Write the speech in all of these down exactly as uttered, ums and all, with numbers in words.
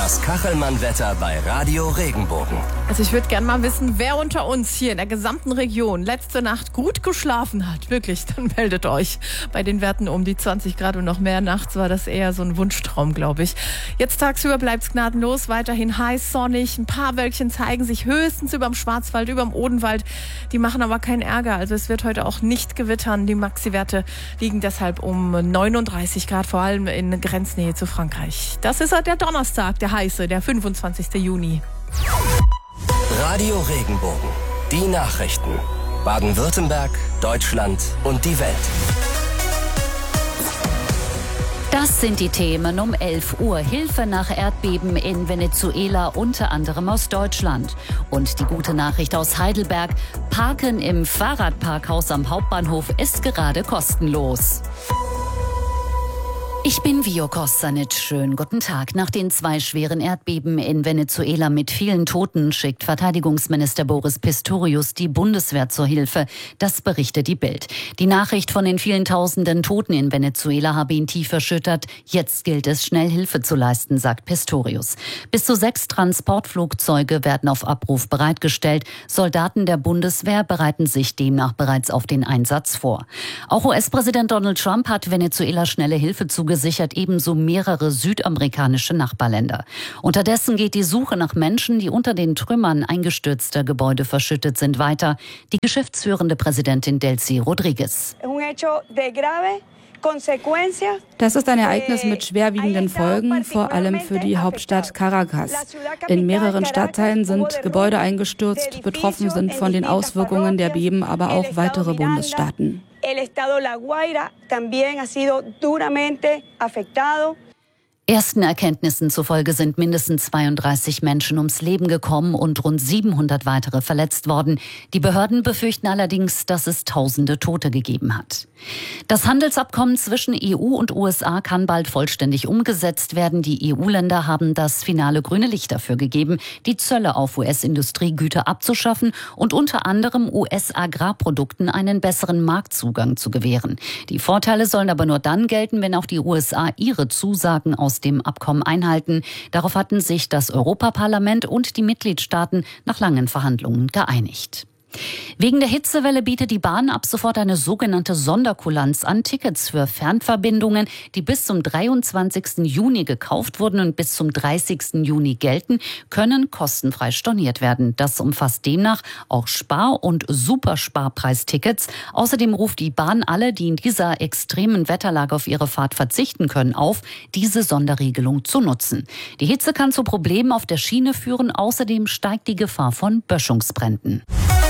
Das Kachelmann-Wetter bei Radio Regenbogen. Also ich würde gerne mal wissen, wer unter uns hier in der gesamten Region letzte Nacht gut geschlafen hat. Wirklich, dann meldet euch. Bei den Werten um die zwanzig Grad und noch mehr. Nachts war das eher so ein Wunschtraum, glaube ich. Jetzt tagsüber bleibt es gnadenlos, weiterhin heiß, sonnig. Ein paar Wölkchen zeigen sich höchstens überm Schwarzwald, überm Odenwald. Die machen aber keinen Ärger. Also es wird heute auch nicht gewittern. Die Maxi-Werte liegen deshalb um neununddreißig Grad, vor allem in Grenznähe zu Frankreich. Das ist der Donnerstag, der heiße, der fünfundzwanzigsten Juni. Radio Regenbogen. Die Nachrichten. Baden-Württemberg, Deutschland und die Welt. Das sind die Themen um elf Uhr. Hilfe nach Erdbeben in Venezuela, unter anderem aus Deutschland. Und die gute Nachricht aus Heidelberg. Parken im Fahrradparkhaus am Hauptbahnhof ist gerade kostenlos. Ich bin Vio Kostanic. Schönen guten Tag. Nach den zwei schweren Erdbeben in Venezuela mit vielen Toten schickt Verteidigungsminister Boris Pistorius die Bundeswehr zur Hilfe. Das berichtet die Bild. Die Nachricht von den vielen tausenden Toten in Venezuela habe ihn tief erschüttert. Jetzt gilt es, schnell Hilfe zu leisten, sagt Pistorius. Bis zu sechs Transportflugzeuge werden auf Abruf bereitgestellt. Soldaten der Bundeswehr bereiten sich demnach bereits auf den Einsatz vor. Auch U S-Präsident Donald Trump hat Venezuela schnelle Hilfe zugesichert. Gesichert ebenso mehrere südamerikanische Nachbarländer. Unterdessen geht die Suche nach Menschen, die unter den Trümmern eingestürzter Gebäude verschüttet sind, weiter. Die geschäftsführende Präsidentin Delcy Rodriguez. Das ist ein Ereignis mit schwerwiegenden Folgen, vor allem für die Hauptstadt Caracas. In mehreren Stadtteilen sind Gebäude eingestürzt, betroffen sind von den Auswirkungen der Beben aber auch weitere Bundesstaaten. El estado La Guaira también ha sido duramente afectado. Ersten Erkenntnissen zufolge sind mindestens zweiunddreißig Menschen ums Leben gekommen und rund siebenhundert weitere verletzt worden. Die Behörden befürchten allerdings, dass es tausende Tote gegeben hat. Das Handelsabkommen zwischen E U und U S A kann bald vollständig umgesetzt werden. Die E U-Länder haben das finale grüne Licht dafür gegeben, die Zölle auf U S-Industriegüter abzuschaffen und unter anderem U S-Agrarprodukten einen besseren Marktzugang zu gewähren. Die Vorteile sollen aber nur dann gelten, wenn auch die U S A ihre Zusagen aus dem Abkommen einhalten. Darauf hatten sich das Europaparlament und die Mitgliedstaaten nach langen Verhandlungen geeinigt. Wegen der Hitzewelle bietet die Bahn ab sofort eine sogenannte Sonderkulanz an. Tickets für Fernverbindungen, die bis zum dreiundzwanzigsten Juni gekauft wurden und bis zum dreißigsten Juni gelten, können kostenfrei storniert werden. Das umfasst demnach auch Spar- und Supersparpreistickets. Außerdem ruft die Bahn alle, die in dieser extremen Wetterlage auf ihre Fahrt verzichten können, auf, diese Sonderregelung zu nutzen. Die Hitze kann zu Problemen auf der Schiene führen. Außerdem steigt die Gefahr von Böschungsbränden.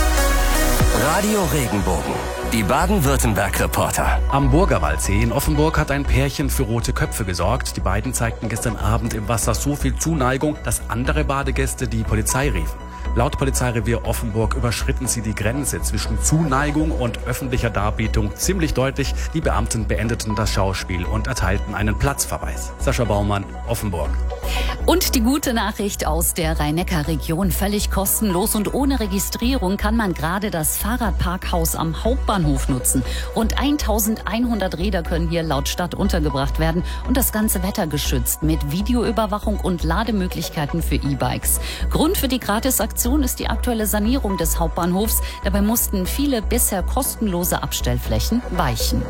Radio Regenbogen. Die Baden-Württemberg-Reporter. Am Burgerwaldsee in Offenburg hat ein Pärchen für rote Köpfe gesorgt. Die beiden zeigten gestern Abend im Wasser so viel Zuneigung, dass andere Badegäste die Polizei riefen. Laut Polizeirevier Offenburg überschritten sie die Grenze zwischen Zuneigung und öffentlicher Darbietung ziemlich deutlich. Die Beamten beendeten das Schauspiel und erteilten einen Platzverweis. Sascha Baumann, Offenburg. Und die gute Nachricht aus der Rhein-Neckar-Region. Völlig kostenlos und ohne Registrierung kann man gerade das Fahrradparkhaus am Hauptbahnhof nutzen. Rund eintausendeinhundert Räder können hier laut Stadt untergebracht werden und das ganze Wetter geschützt mit Videoüberwachung und Lademöglichkeiten für E-Bikes. Grund für die Gratisaktion ist die aktuelle Sanierung des Hauptbahnhofs. Dabei mussten viele bisher kostenlose Abstellflächen weichen.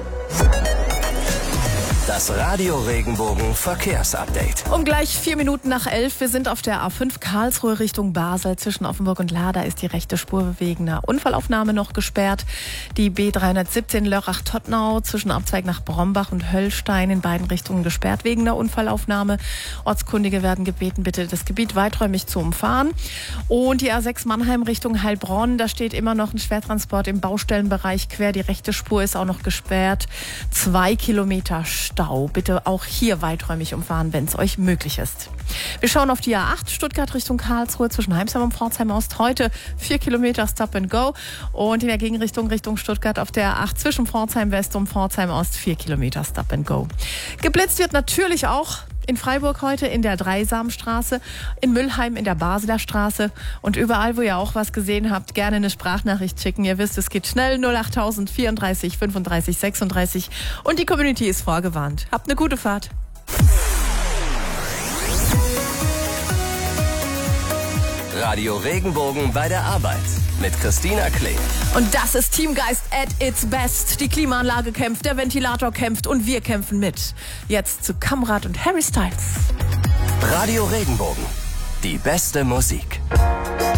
Das Radio Regenbogen Verkehrsupdate. Um gleich vier Minuten nach elf. Wir sind auf der A fünf Karlsruhe Richtung Basel. Zwischen Offenburg und Lahr, da ist die rechte Spur wegen einer Unfallaufnahme noch gesperrt. Die B dreihundertsiebzehn Lörrach-Tottnau zwischen Abzweig nach Brombach und Höllstein in beiden Richtungen gesperrt wegen einer Unfallaufnahme. Ortskundige werden gebeten, bitte das Gebiet weiträumig zu umfahren. Und die A sechs Mannheim Richtung Heilbronn, da steht immer noch ein Schwertransport im Baustellenbereich quer. Die rechte Spur ist auch noch gesperrt. Zwei Kilometer Stau. Bitte auch hier weiträumig umfahren, wenn es euch möglich ist. Wir schauen auf die A acht Stuttgart Richtung Karlsruhe zwischen Heimsheim und Pforzheim Ost. Heute vier Kilometer Stop and Go. Und in der Gegenrichtung Richtung Stuttgart auf der A acht zwischen Pforzheim West und Pforzheim Ost vier Kilometer Stop and Go. Geblitzt wird natürlich auch in Freiburg heute in der Dreisamstraße, in Müllheim in der Basler Straße und überall, wo ihr auch was gesehen habt, gerne eine Sprachnachricht schicken. Ihr wisst, es geht schnell, null achttausend vierunddreißig fünfunddreißig sechsunddreißig und die Community ist vorgewarnt. Habt eine gute Fahrt. Radio Regenbogen bei der Arbeit mit Christina Klee. Und das ist Teamgeist at its best. Die Klimaanlage kämpft, der Ventilator kämpft und wir kämpfen mit. Jetzt zu Kamrat und Harry Styles. Radio Regenbogen. Die beste Musik.